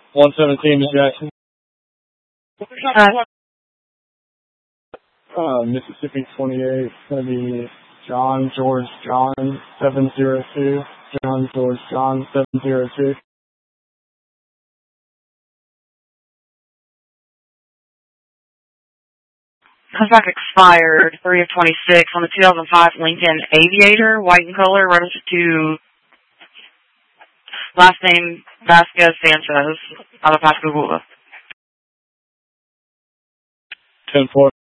117 to Jackson. Mississippi 28, going to be John George John 702. John George John 702. Contract expired 3 of 26 on the 2005 Lincoln Aviator, white in color, registered to last name Vasquez Sanchez out of Pascagoula. 10-4.